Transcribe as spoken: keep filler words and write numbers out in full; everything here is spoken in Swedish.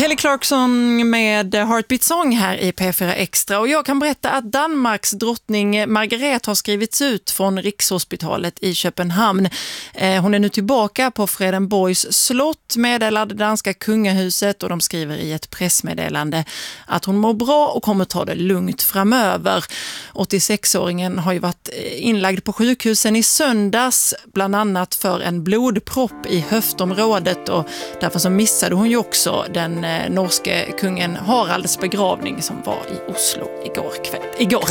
Kelly Clarkson med Heartbeat Song här i P fyra Extra. Och jag kan berätta att Danmarks drottning Margrethe har skrivits ut från Rikshospitalet i Köpenhamn. Eh, hon är nu tillbaka på Fredensborgs slott, meddelade danska kungahuset, och de skriver i ett pressmeddelande att hon mår bra och kommer ta det lugnt framöver. åttiosex-åringen har ju varit inlagd på sjukhusen i söndags, bland annat för en blodpropp i höftområdet, och därför så missade hon ju också den norske kungen Haralds begravning som var i Oslo igår kväll. Igår.